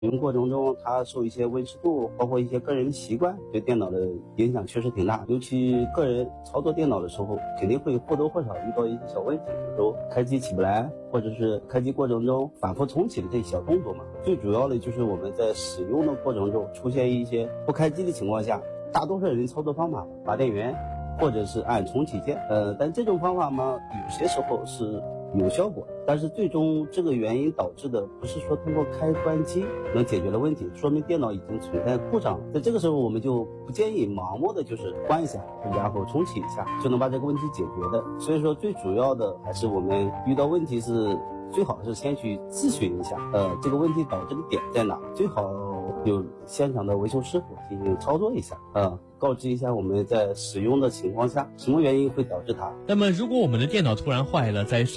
用过程中，它受一些温湿度，包括一些个人习惯，对电脑的影响确实挺大。尤其个人操作电脑的时候，肯定会或多或少遇到一些小问题，比如说开机起不来，或者是开机过程中反复重启的这些小动作嘛。最主要的就是我们在使用的过程中出现一些不开机的情况下，大多数人操作方法拔电源，或者是按重启键。但这种方法嘛，有些时候是有效果，但是最终这个原因导致的不是说通过开关机能解决的问题，说明电脑已经存在故障了。在这个时候，我们就不建议盲目的就是关一下，然后重启一下就能把这个问题解决的。所以说，最主要的还是我们遇到问题是最好是先去咨询一下，这个问题导致的点在哪，最好有现场的维修师傅进行操作一下，告知一下我们在使用的情况下什么原因会导致它。 那么如果我们的电脑突然坏了，在